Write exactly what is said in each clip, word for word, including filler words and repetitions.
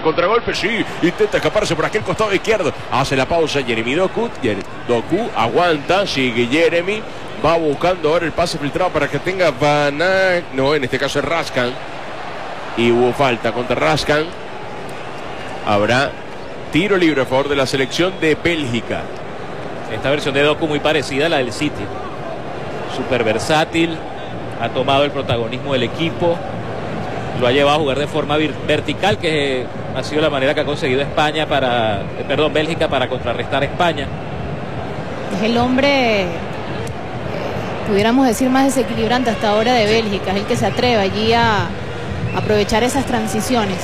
contragolpe, sí, intenta escaparse por aquel costado izquierdo, hace la pausa Jeremy Doku, Doku aguanta, sigue Jeremy, va buscando ahora el pase filtrado para que tenga Van Ack, no, en este caso es Raskan, y hubo falta contra Raskan. Habrá tiro libre a favor de la selección de Bélgica. Esta versión de Doku muy parecida a la del City, súper versátil, ha tomado el protagonismo del equipo, lo ha llevado a jugar de forma vertical, que ha sido la manera que ha conseguido España para, eh, perdón, Bélgica para contrarrestar a España. Es el hombre, eh, pudiéramos decir, más desequilibrante hasta ahora de Bélgica, es el que se atreve allí a aprovechar esas transiciones.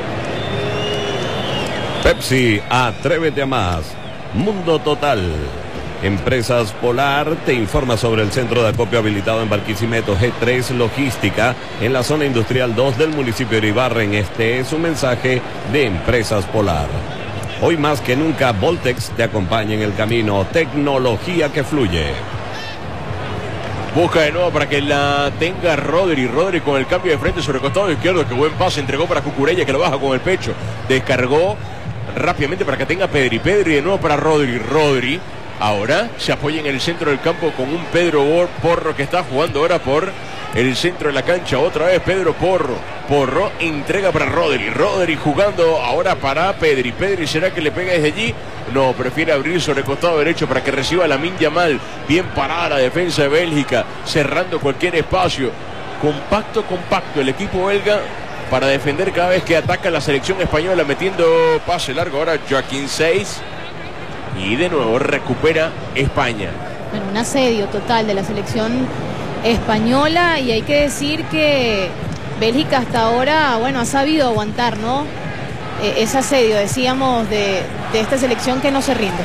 Pepsi, atrévete a más. Mundo Total. Empresas Polar te informa sobre el centro de acopio habilitado en Barquisimeto. G tres Logística en la zona industrial dos del municipio de Iribarren. Este es un mensaje de Empresas Polar. Hoy más que nunca Voltex te acompaña en el camino. Tecnología que fluye. Busca de nuevo para que la tenga Rodri. Rodri con el cambio de frente sobre el costado izquierdo. Que buen pase entregó para Cucurella, que lo baja con el pecho. Descargó rápidamente para que tenga Pedri. Pedri de nuevo para Rodri. Rodri ahora se apoya en el centro del campo con un Pedro Porro que está jugando ahora por el centro de la cancha. Otra vez Pedro Porro. Porro entrega para Rodri. Rodri jugando ahora para Pedri. Pedri, ¿será que le pega desde allí? No, prefiere abrir sobre el costado derecho para que reciba Lamine Yamal. Bien parada la defensa de Bélgica, cerrando cualquier espacio. Compacto, compacto el equipo belga para defender cada vez que ataca la selección española, metiendo pase largo ahora Joaquín Seis. Y de nuevo recupera España. Bueno, un asedio total de la selección española, y hay que decir que Bélgica hasta ahora, bueno, ha sabido aguantar, ¿no? Eh, ese asedio, decíamos, de, de esta selección que no se rinde.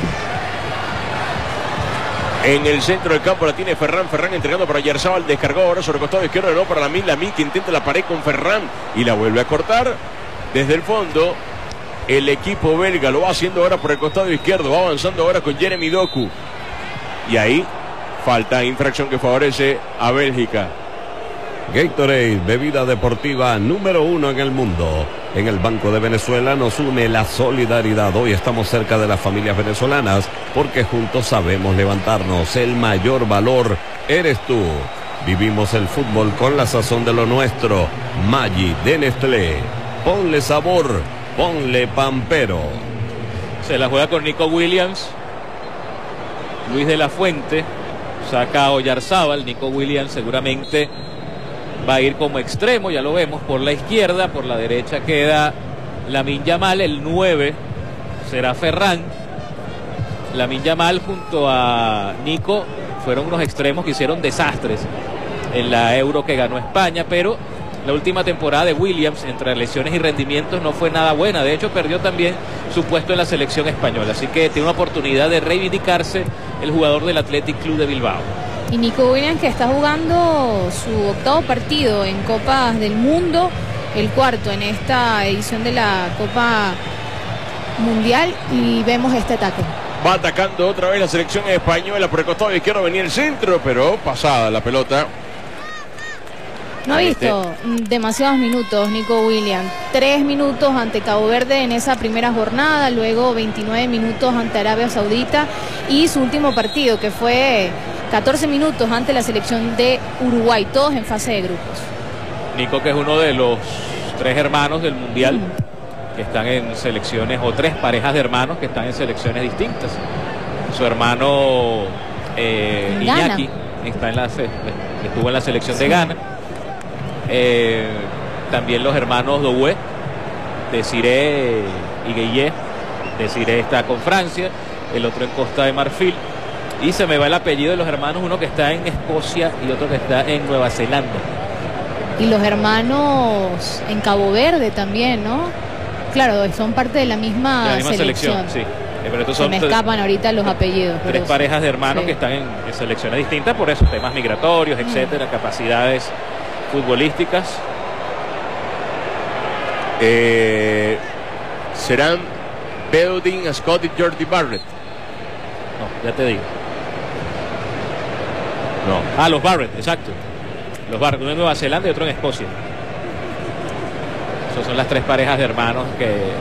En el centro del campo la tiene Ferran. Ferran entregando para Yarzabal. Descargó ahora sobre el costado izquierdo. No para Lamine. Lamine que intenta la pared con Ferran y la vuelve a cortar desde el fondo. El equipo belga lo va haciendo ahora por el costado izquierdo. Va avanzando ahora con Jeremy Doku. Y ahí falta, infracción que favorece a Bélgica. Gatorade, bebida deportiva número uno en el mundo. En el Banco de Venezuela nos une la solidaridad. Hoy estamos cerca de las familias venezolanas porque juntos sabemos levantarnos. El mayor valor eres tú. Vivimos el fútbol con la sazón de lo nuestro. Maggi de Nestlé. Ponle sabor, ponle Pampero. Se la juega con Nico Williams. Luis de la Fuente saca a Oyarzábal. Nico Williams seguramente va a ir como extremo, ya lo vemos, por la izquierda. Por la derecha queda Lamine Yamal. El nueve será Ferran. Lamine Yamal junto a Nico fueron unos extremos que hicieron desastres en la Euro que ganó España, pero la última temporada de Williams, entre lesiones y rendimientos, no fue nada buena. De hecho, perdió también su puesto en la selección española, así que tiene una oportunidad de reivindicarse el jugador del Athletic Club de Bilbao. Y Nico Williams, que está jugando su octavo partido en Copas del Mundo, el cuarto en esta edición de la Copa Mundial, y vemos este ataque. Va atacando otra vez la selección española por el costado izquierdo. Venía el centro, pero pasada la pelota. No ha visto demasiados minutos Nico Williams. Tres minutos ante Cabo Verde en esa primera jornada, luego veintinueve minutos ante Arabia Saudita, y su último partido que fue catorce minutos ante la selección de Uruguay, todos en fase de grupos. Nico, que es uno de los tres hermanos del Mundial, mm. que están en selecciones, o tres parejas de hermanos que están en selecciones distintas. Su hermano eh, Iñaki está en la, estuvo en la selección sí. de Ghana. Eh, también los hermanos Doué, Desiré y Gueye. Desiré está con Francia, el otro en Costa de Marfil, y se me va el apellido de los hermanos, uno que está en Escocia y otro que está en Nueva Zelanda. Y los hermanos en Cabo Verde también, ¿no? Claro, son parte de la misma, de la misma selección, selección, sí. Eh, pero estos se son me escapan ahorita los apellidos. Tres pero parejas de hermanos sí. que están en, en selecciones distintas, por eso temas migratorios, mm. etcétera, capacidades futbolísticas. Eh, serán Belding, Scott y Jordi Barrett. No, ya te digo. No. Ah, los Barrett, exacto. Los Barrett, uno en Nueva Zelanda y otro en Escocia. Esas son las tres parejas de hermanos que